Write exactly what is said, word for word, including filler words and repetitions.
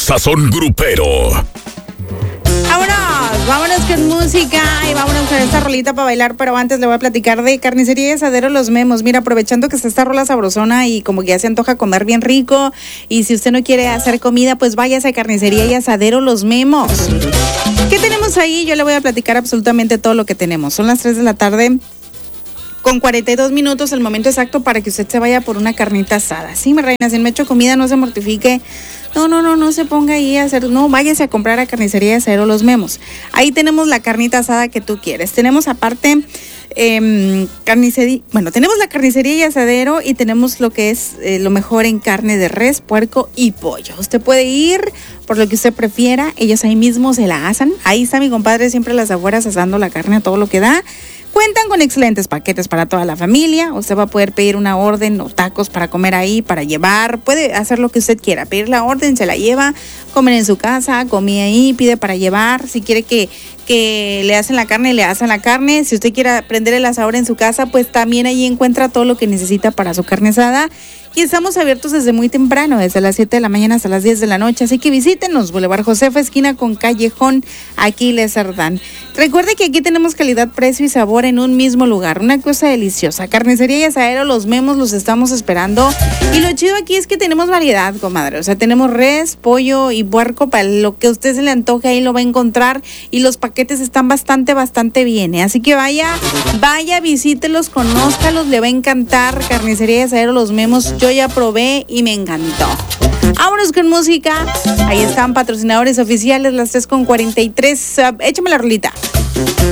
sazón grupero. Vámonos, vámonos con música y vámonos con esta rolita para bailar, pero antes le voy a platicar de Carnicería y Asadero Los Memos. Mira, aprovechando que está esta rola sabrosona y como que ya se antoja comer bien rico, y si usted no quiere hacer comida, pues váyase a Carnicería y Asadero Los Memos. ¿Qué tenemos ahí? Yo le voy a platicar absolutamente todo lo que tenemos. Son las tres de la tarde con cuarenta y dos minutos, el momento exacto para que usted se vaya por una carnita asada. Sí, mi reina, si me echo comida, no se mortifique. No, no, no, no se ponga ahí a hacer, no, váyase a comprar a Carnicería y Asadero Los Memos. Ahí tenemos la carnita asada que tú quieres. Tenemos aparte, eh, carnicería, bueno, tenemos la Carnicería y Asadero y tenemos lo que es eh, lo mejor en carne de res, puerco y pollo. Usted puede ir por lo que usted prefiera, ellos ahí mismo se la asan. Ahí está mi compadre siempre a las afueras asando la carne a todo lo que da. Cuentan con excelentes paquetes para toda la familia. Usted va a poder pedir una orden o tacos para comer ahí, para llevar. Puede hacer lo que usted quiera. Pedir la orden, se la lleva, comer en su casa, come ahí, pide para llevar. Si quiere que, que le hacen la carne, le hacen la carne. Si usted quiere prender el asador en su casa, pues también ahí encuentra todo lo que necesita para su carne asada. Y estamos abiertos desde muy temprano, desde las siete de la mañana hasta las diez de la noche. Así que visítenos, Boulevard Josefa, esquina con Callejón Aquiles Cerdán. Recuerde que aquí tenemos calidad, precio y sabor en un mismo lugar. Una cosa deliciosa. Carnicería y Asadero Los Memos, los estamos esperando. Y lo chido aquí es que tenemos variedad, comadre. O sea, tenemos res, pollo y puerco. Para lo que a usted se le antoje, ahí lo va a encontrar. Y los paquetes están bastante, bastante bien, ¿eh? Así que vaya, vaya, visítelos, conózcalos, le va a encantar. Carnicería y Asadero Los Memos. Yo ya probé y me encantó. Vámonos con música. Ahí están patrocinadores oficiales, las tres con cuarenta y tres. Uh, échame la rolita.